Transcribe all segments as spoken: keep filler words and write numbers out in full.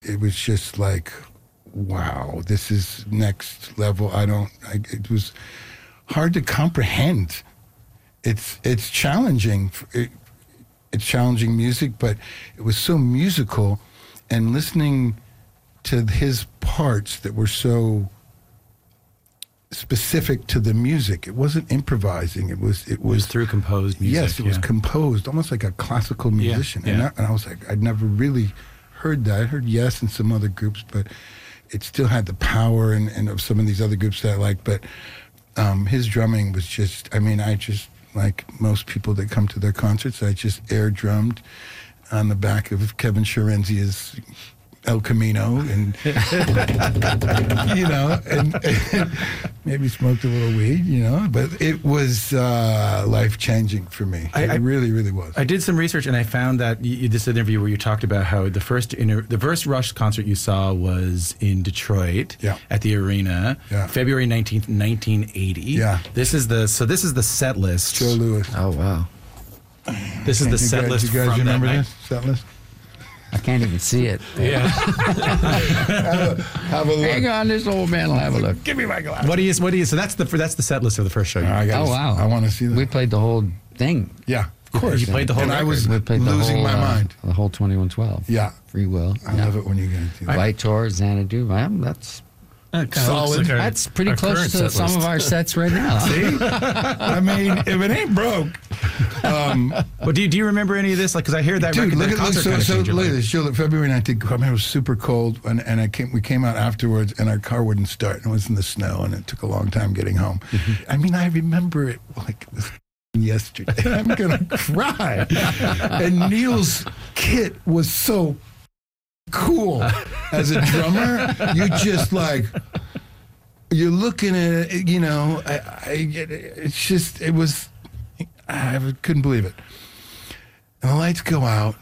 it was just like, wow, this is next level. I don't, I, it was hard to comprehend. It's it's challenging. It, it's challenging music, but it was so musical, and listening to his parts that were so specific to the music. It wasn't improvising. It was it was, it was through composed music. Yes, it yeah. was composed, almost like a classical musician. Yeah, and, yeah. I, and I was like, I'd never really heard that. I heard Yes and some other groups, but it still had the power and, and of some of these other groups that I liked. But um, his drumming was just, I mean, I just, like most people that come to their concerts, I just air drummed on the back of Kevin Scirenzia's El Camino, and you know, and, and maybe smoked a little weed, you know. But it was uh, life changing for me. I, it I, really, really was. I did some research, and I found that you, this interview where you talked about how the first inter, the first Rush concert you saw was in Detroit, yeah. at the Arena, yeah. February nineteenth, nineteen eighty. Yeah. This is the so this is the set list. Joe Louis. Oh wow. This is the you set guys, list you guys from remember that night. this set list? I can't even see it. Yeah. have, a, have a look. Hang on, this old man will have a look. Give me my glass. What do you? What do you? So that's the that's the set list of the first show. You I gotta, Oh wow. I want to see that. We played the whole thing. Yeah, of course. You played the whole and I record. was We played the losing whole, my uh, mind. The whole twenty-one twelve. Yeah. Free Will. I yeah. love it when you get into it. White Tour, Xanadu. Well, that's That kinda Solid. looks like our- that's pretty our close current to set some list. of our sets right now. See? I mean, if it ain't broke. Um, Well, do you, do you remember any of this? Like, because I hear that Dude, record, look that at look, concert so, kind of so changed your look at life. this. Show, February nineteenth, I mean, it was super cold, and, and I came. we came out afterwards, and our car wouldn't start, and it was in the snow, and it took a long time getting home. I mean, I remember it like it was yesterday. I'm going to cry. And Neil's kit was so cool. As a drummer, you just like... You're looking at it, you know, I, I, it's just, it was, I couldn't believe it. And the lights go out.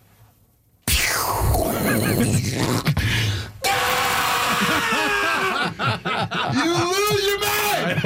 You lose your mind!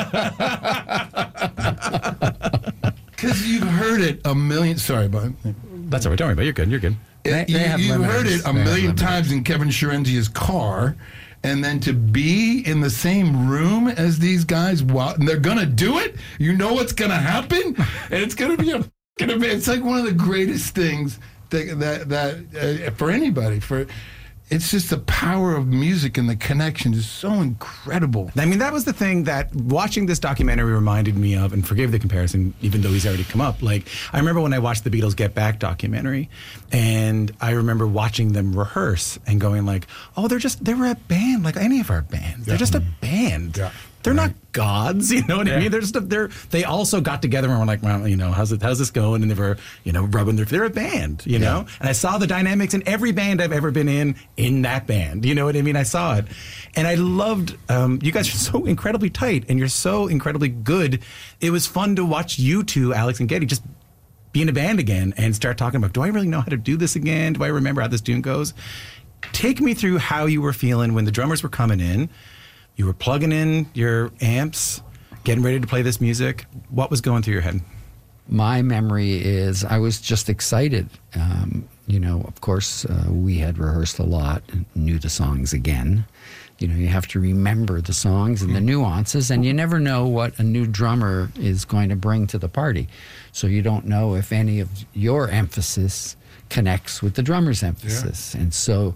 Because you've heard it a million, sorry, bud. That's all right. Don't worry about it. You're good. You're good. They- you, they have you've limiters. heard it a They have million limiters. times in Kevin Scirenzia's car, and then to be in the same room as these guys, while, and they're gonna do it. You know what's gonna happen, and it's gonna be a. Gonna be, it's like one of the greatest things that that, that uh, for anybody. For it's just the power of music and the connection is so incredible. I mean, that was the thing that watching this documentary reminded me of, and forgive the comparison, even though he's already come up. Like, I remember when I watched the Beatles Get Back documentary, and I remember watching them rehearse and going like, oh, they're just, they were a band like any of our bands. They're Yeah. just a band. Yeah. They're Right. not gods, you know what I mean? They're just, a, they're, they also got together and were like, well, you know, how's it, how's this going? And they were, you know, rubbing their, they're a band, you know? And I saw the dynamics in every band I've ever been in, in that band. You know what I mean? I saw it. And I loved, um, you guys are so incredibly tight and you're so incredibly good. It was fun to watch you two, Alex and Geddy, just be in a band again and start talking about, do I really know how to do this again? Do I remember how this tune goes? Take me through how you were feeling when the drummers were coming in. You were plugging in your amps, getting ready to play this music. What was going through your head? My memory is I was just excited. Um, you know, of course, uh, we had rehearsed a lot and knew the songs again. You know, you have to remember the songs and the nuances, and you never know what a new drummer is going to bring to the party. So you don't know if any of your emphasis connects with the drummer's emphasis. And so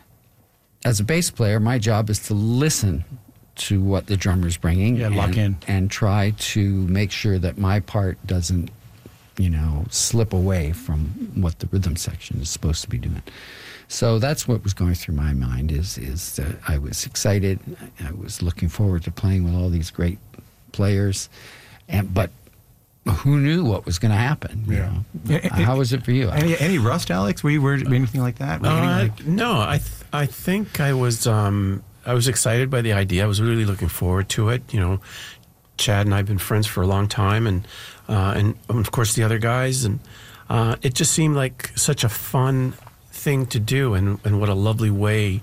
as a bass player, my job is to listen to what the drummer's bringing. Yeah, lock and, in. And try to make sure that my part doesn't, you know, slip away from what the rhythm section is supposed to be doing. So that's what was going through my mind is is that I was excited. I was looking forward to playing with all these great players. And but who knew what was going to happen? You Yeah. know? Yeah, How was it for you? Any, any rust, Alex? Were you worried about anything like that? Were you Uh, getting, like, no, I th- I think I was um, I was excited by the idea. I was really looking forward to it. You know, Chad and I have been friends for a long time, and uh, and of course the other guys, and uh, it just seemed like such a fun thing to do, and and what a lovely way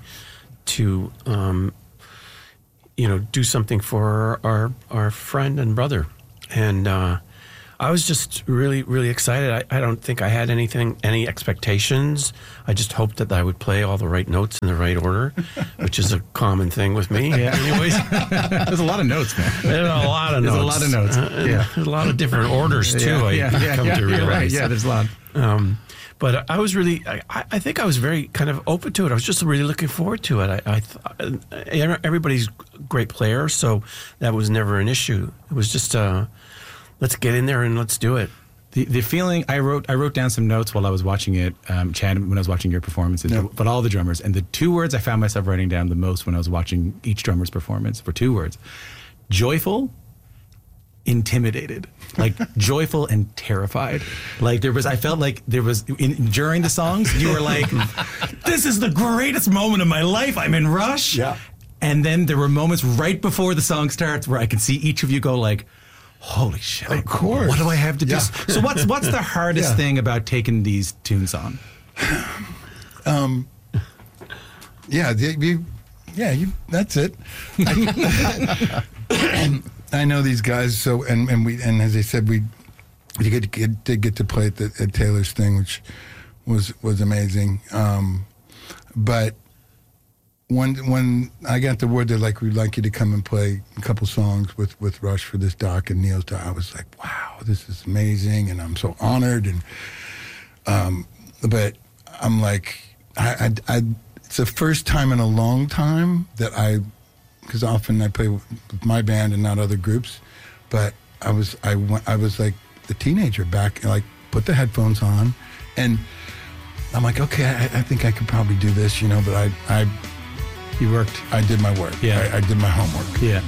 to um, you know do something for our our friend and brother, and uh, I was just really, really excited. I, I don't think I had anything, any expectations. I just hoped that I would play all the right notes in the right order, which is a common thing with me. Yeah. Anyways, There's a lot of notes, man. there's a lot of There's notes. a lot of notes. Uh, Yeah. There's a lot of different orders too. Yeah, I yeah, yeah, come yeah, to you're realize. right. Yeah, there's a lot. Um, but I was really, I, I think I was very kind of open to it. I was just really looking forward to it. I, I th- everybody's a great player, so that was never an issue. It was just, uh, let's get in there and let's do it. The the feeling I wrote I wrote down some notes while I was watching it, um, Chad, when I was watching your performances, Yeah. but all the drummers, and the two words I found myself writing down the most when I was watching each drummer's performance were two words: joyful, intimidated. Like joyful and terrified. Like there was, I felt like there was in, during the songs, you were like, "This is the greatest moment of my life. I'm in Rush." Yeah. And then there were moments right before the song starts where I could see each of you go like, "Holy shit! Of course. What do I have to do?" Yeah. So what's what's the hardest Yeah. thing about taking these tunes on? Yeah, the, you, yeah, you, that's it. I, I know these guys, so and, and we and as I said, we we did get, did get to play at, the, at Taylor's thing, which was was amazing. Um, but when when I got the word that like we'd like you to come and play a couple songs with, with Rush for this doc and Neil's doc, I was like, wow, this is amazing, and I'm so honored. And um, but I'm like, I, I, I it's the first time in a long time that I. Because often I play with my band and not other groups, but I was I went, I was like a teenager back, like put the headphones on, and I'm like, okay, I, I think I could probably do this, you know. But I I You worked. I did my work. Yeah. I, I did my homework. Yeah.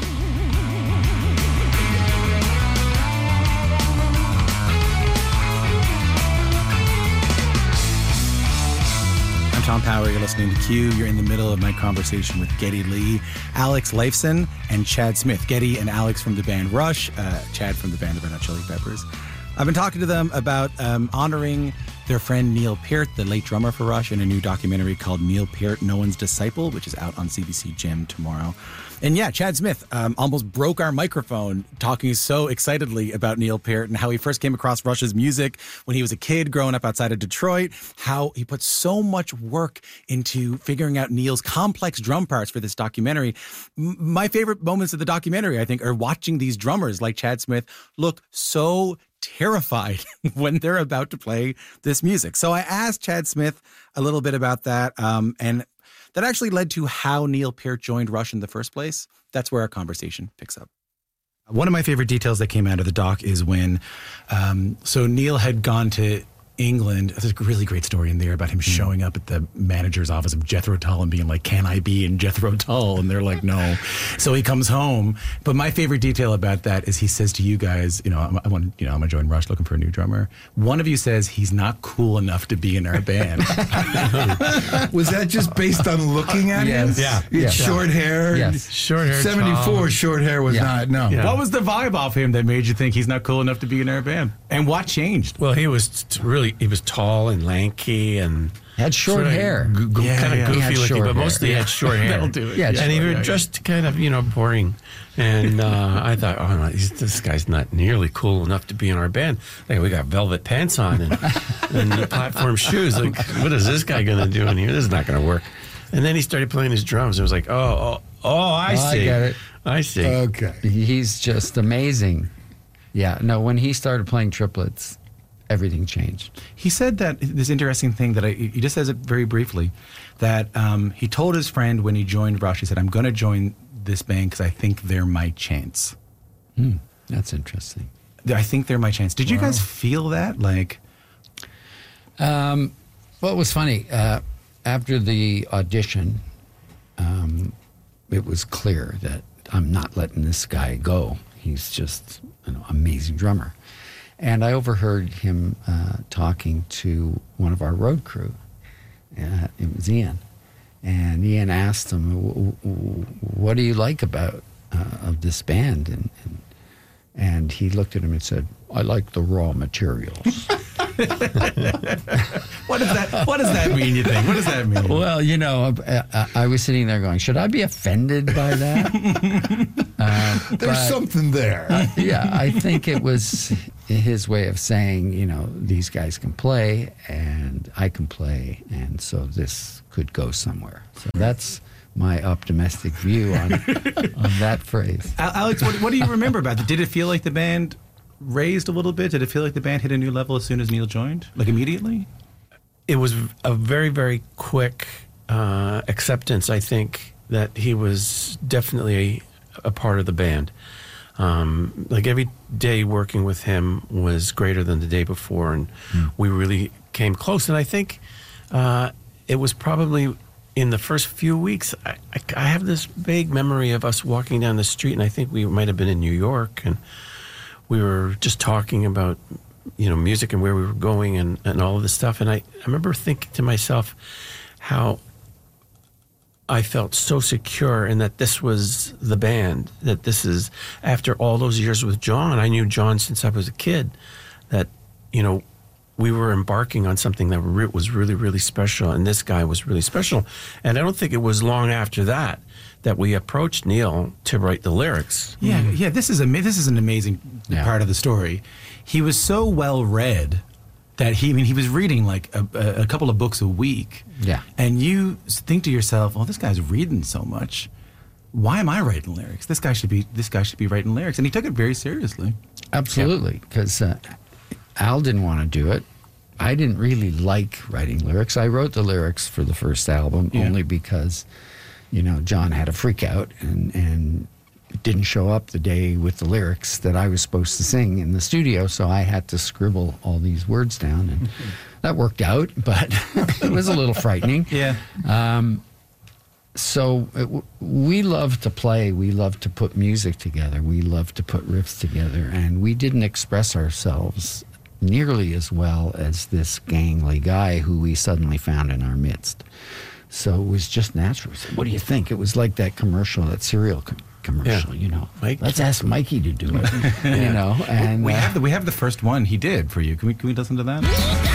I'm Tom Power. You're listening to Q. You're in the middle of my conversation with Geddy Lee, Alex Lifeson, and Chad Smith. Geddy and Alex from the band Rush, uh, Chad from the band The Red Hot Chili Peppers. I've been talking to them about um, honoring their friend Neil Peart, the late drummer for Rush, in a new documentary called Neil Peart, No One's Disciple, which is out on C B C Gem tomorrow. And yeah, Chad Smith um, almost broke our microphone talking so excitedly about Neil Peart and how he first came across Rush's music when he was a kid growing up outside of Detroit, how he put so much work into figuring out Neil's complex drum parts for this documentary. M- my favorite moments of the documentary, I think, are watching these drummers like Chad Smith look so terrified when they're about to play this music. So I asked Chad Smith a little bit about that, um, and that actually led to how Neil Peart joined Rush in the first place. That's where our conversation picks up. One of my favorite details that came out of the doc is when, um, so Neil had gone to England. There's a really great story in there about him mm. showing up at the manager's office of Jethro Tull and being like, "Can I be in Jethro Tull?" And they're like, "No." So he comes home. But my favorite detail about that is he says to you guys, you know, I want, you know, I'm gonna join Rush looking for a new drummer. One of you says he's not cool enough to be in our band. Was that just based on looking at Yes. him? Yeah. He had Yeah. short hair. Yes. Short hair, seventy-four tall. short hair was Yeah. not, no. Yeah. What was the vibe off him that made you think he's not cool enough to be in our band? And what changed? Well, he was t- really, he was tall and lanky and Had short hair. G- g- Yeah, kind of yeah. goofy He had looking, short but hair. mostly he Yeah. had short hair. That'll do it. Yeah, and he short was hair. just kind of, you know, boring. And uh, I thought, oh, no, he's, this guy's not nearly cool enough to be in our band. Like, we got velvet pants on and, and the platform shoes. Like, what is this guy going to do in here? This is not going to work. And then he started playing his drums. It was like, oh, oh, oh, I Oh, I see. get it. I see. Okay. He's just amazing. Yeah, no, when he started playing triplets, everything changed. He said that this interesting thing that I, he just says it very briefly, that um, he told his friend when he joined Rush, he said, "I'm going to join this band because I think they're my chance." Hmm, that's interesting. I think they're my chance. Did you guys feel that? Like, Um, well, it was funny. Uh, after the audition, um, it was clear that I'm not letting this guy go. He's just an amazing drummer. And I overheard him uh, talking to one of our road crew. Uh, it was Ian. And Ian asked him, "W- w- what do you like about uh, of this band?" And, and, and he looked at him and said, "I like the raw materials." What does that What does that mean? You think? What does that mean? Well, you know, I, I was sitting there going, should I be offended by that? uh, There's but, something there. yeah, I think it was his way of saying, you know, these guys can play and I can play, and so this could go somewhere. So that's my optimistic view on, on that phrase. Alex, what, what do you remember about it? Did it feel like the band raised a little bit? Did it feel like the band hit a new level as soon as Neil joined? Like immediately? It was a very, very quick uh, acceptance, I think, that he was definitely a, a part of the band. Um, like every day working with him was greater than the day before, and mm. we really came close. And I think uh, it was probably in the first few weeks, I, I, I have this vague memory of us walking down the street, and I think we might have been in New York, and we were just talking about, you know, music and where we were going and, and all of this stuff. And I, I remember thinking to myself how I felt so secure in that this was the band, that this is, after all those years with John, I knew John since I was a kid, that, you know, we were embarking on something that re- was really, really special, and this guy was really special. And I don't think it was long after that that we approached Neil to write the lyrics. Yeah, yeah. This is a this is an amazing yeah. part of the story. He was so well read that he, I mean, he was reading like a, a couple of books a week. Yeah, and you think to yourself, "Oh, this guy's reading so much. Why am I writing lyrics? This guy should be this guy should be writing lyrics." And he took it very seriously. Absolutely, because uh, Al didn't want to do it. I didn't really like writing lyrics. I wrote the lyrics for the first album yeah. only because, you know, John had a freak out and, and didn't show up the day with the lyrics that I was supposed to sing in the studio, so I had to scribble all these words down, and that worked out, but it was a little frightening. Yeah. Um, so it, we love to play. We love to put music together. We love to put riffs together, and we didn't express ourselves nearly as well as this gangly guy who we suddenly found in our midst. So it was just natural. We said, what do you think? It was like that commercial, that cereal com- commercial, yeah. you know. Mike? Let's ask Mikey to do it, yeah. you know. And we uh, have the we have the first one he did for you. Can we can we listen to that?